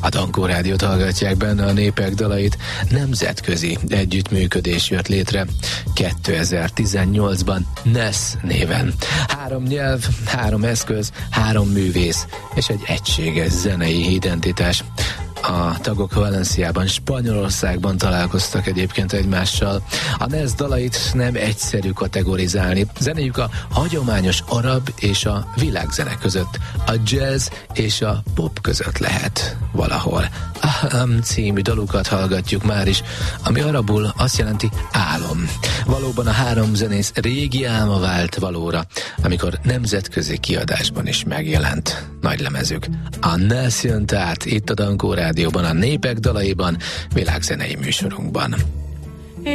A Dankó Rádiót hallgatják, benne a népek dalait. Nemzetközi együttműködés jött létre 2018-ban NES néven. 3 nyelv, 3 eszköz, 3 művész és egy egységes zenei identitás. A tagok Valenciában, Spanyolországban találkoztak egyébként egymással. A NES dalait nem egyszerű kategorizálni. Zenéjük a hagyományos arab és a világzene között, a jazz és a pop között lehet valahol. Aham című dalukat hallgatjuk már is, ami arabul azt jelenti álom. Valóban a 3 zenész régi álma vált valóra, amikor nemzetközi kiadásban is megjelent nagy lemezük. A NES jön tehát itt a Dankó Rádióban, a népek dalaiban, világzenei műsorunkban.